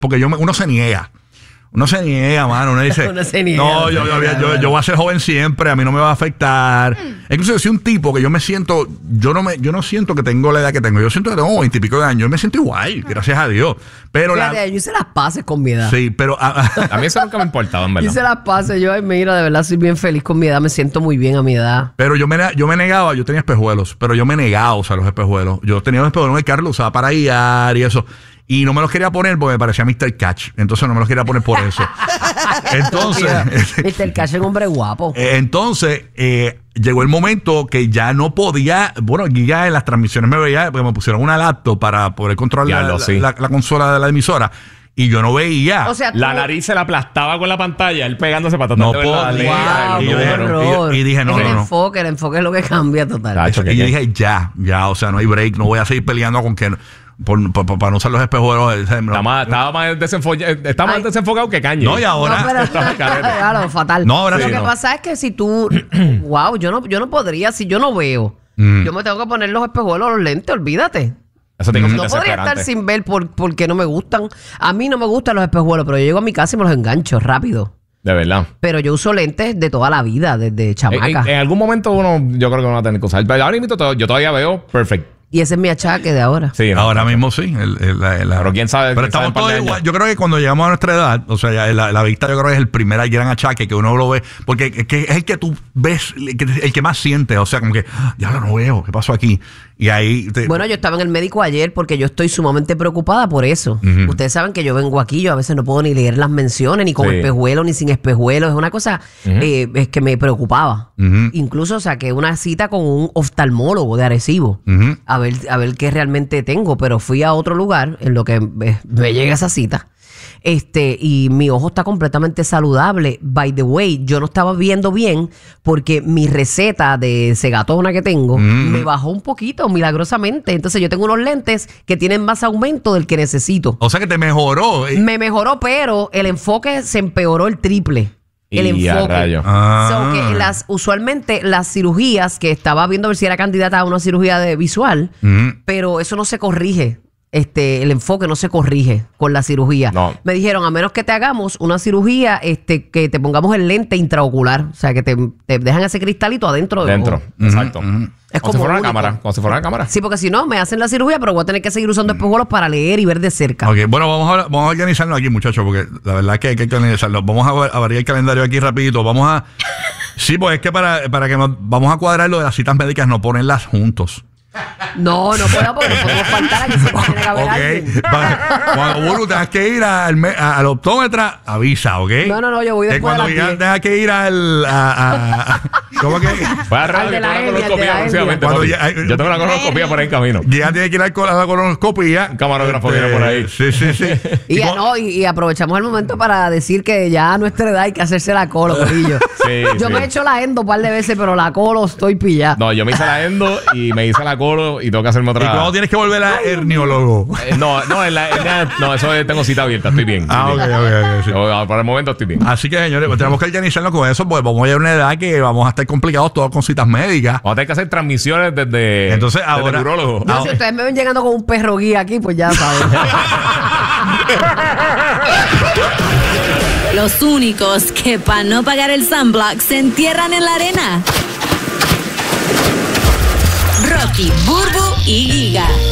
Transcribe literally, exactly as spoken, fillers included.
porque yo me, uno se niega. Uno se niega, mano. Uno dice, uno se niega, no, yo, yo, yo, yo voy a ser joven siempre, a mí no me va a afectar. Mm. Incluso yo soy un tipo que yo me siento, yo no me, yo no siento que tengo la edad que tengo. Yo siento que tengo veinte y pico de años. Yo me siento igual, gracias a Dios. Pero Fíjate, la, yo hice las paces con mi edad. Sí, pero a, a mí eso nunca me importaba, en verdad. Yo hice las paces. Yo, ay, mira, de verdad soy bien feliz con mi edad. Me siento muy bien a mi edad. Pero yo me, yo me negaba, yo tenía espejuelos, pero yo me negaba a usar los espejuelos. Yo tenía un espejuelo en el carro, lo usaba para guiar y eso. Y no me los quería poner porque me parecía mister Catch. Entonces no me los quería poner por eso. Entonces... mister Catch es un hombre guapo. Entonces, eh, llegó el momento que ya no podía... Bueno, aquí ya en las transmisiones me veía... Porque me pusieron una laptop para poder controlar la, sí. la, la, la consola de la emisora. Y yo no veía. O sea, tú... La nariz se la aplastaba con la pantalla, él pegándose para no tratar de puedo, ver wow, y, yo dije, y, y dije, no, el no, no. enfoque, el enfoque es lo que cambia totalmente. Y yo dije, ya, ya, o sea, no hay break. No voy a seguir peleando con que... Por, por, por, para no usar los espejuelos. Estaba más, estaba más, desenfo- estaba más desenfocado que Cañe. No, y ahora. No, pero, claro, fatal. No, ahora lo sí, que no. pasa es que si tú. Wow, yo no, yo no podría, si yo no veo, mm. yo me tengo que poner los espejuelos, los lentes, olvídate. Eso tengo mm. No podría estar sin ver por, porque no me gustan. A mí no me gustan los espejuelos, pero yo llego a mi casa y me los engancho rápido. De verdad. Pero yo uso lentes de toda la vida, desde chamaca. En, en, en algún momento uno, yo creo que uno va a tener que usar. Pero ahora mismo yo todavía veo perfecto. Y ese es mi achaque de ahora. Sí, no, ahora mismo sí. El, el, la, la, pero quién sabe. Pero quién estamos sabe todos igual. Yo creo que cuando llegamos a nuestra edad, o sea, ya la, la vista yo creo que es el primer gran achaque que uno lo ve. Porque es, que es el que tú ves, el que, el que más sientes. O sea, como que, ya lo no veo, ¿qué pasó aquí? Y ahí... Te... Bueno, yo estaba en el médico ayer porque yo estoy sumamente preocupada por eso. Uh-huh. Ustedes saben que yo vengo aquí, yo a veces no puedo ni leer las menciones, ni con sí. espejuelos, ni sin espejuelos. Es una cosa uh-huh. eh, es que me preocupaba. Uh-huh. Incluso saqué una cita con un oftalmólogo de Arecibo uh-huh. a ver, a ver qué realmente tengo. Pero fui a otro lugar en lo que me, me llega esa cita. Este, y mi ojo está completamente saludable. By the way, yo no estaba viendo bien porque mi receta de cegatona que tengo mm. me bajó un poquito, milagrosamente. Entonces yo tengo unos lentes que tienen más aumento del que necesito. O sea que te mejoró. ¿eh? Me mejoró, pero el enfoque se empeoró el triple. El y enfoque. Ah. So, que las, usualmente las cirugías, que estaba viendo a ver si era candidata a una cirugía de visual, mm. pero eso no se corrige. Este, el enfoque no se corrige con la cirugía. No. Me dijeron, a menos que te hagamos una cirugía, este, que te pongamos el lente intraocular. O sea, que te, te dejan ese cristalito adentro del Dentro, ojo. exacto. Uh-huh. Es como, como si fuera una cámara. Como si fuera una cámara. Sí, porque si no, me hacen la cirugía, pero voy a tener que seguir usando espejuelos para leer y ver de cerca. Ok, bueno, vamos a, vamos a organizarnos aquí, muchachos, porque la verdad es que hay que organizarlo. Vamos a, a variar el calendario aquí rapidito. Vamos a... Sí, pues es que para, para que nos... Vamos a cuadrar lo de las citas médicas, no ponerlas juntos. No, no puedo porque no podemos faltar. Aquí se tiene que haber alguien. Cuando Buru tengas que ir al, a, al optómetra, avisa, ¿ok? No, no, no, yo voy después Cuando de las tengas que ir al... A, a, a, ¿Cómo que? Voy a radio, yo tengo una colonoscopía próximamente. Yo tengo una colonoscopía por ahí en camino. Ya tiene que ir a la colonoscopía. Un camarógrafo viene por ahí. Sí, sí, sí. Y, ya, no, y, y aprovechamos el momento para decir que ya a nuestra edad hay que hacerse la colo, corillo. Sí, yo sí. me he hecho la endo un par de veces, pero la colo estoy pillada. No, yo me hice la endo y me hice la colo y tengo que hacerme otra. ¿Y cuándo tienes que volver a herniólogo? Eh, no, no, en la, en la, no, eso es, tengo cita abierta, estoy bien. Ah, ok, ok, ok. Sí. Yo, por el momento estoy bien. Así que, señores, pues tenemos que organizarnos con eso, pues vamos a llegar a una edad que vamos a estar complicados todos con citas médicas. Vamos a tener que hacer transmisiones desde, Entonces, ahora, desde el urólogo. No, si ustedes me ven llegando con un perro guía aquí, pues ya saben. Los únicos que para no pagar el sunblock se entierran en la arena. Rocky, Burbu y Giga.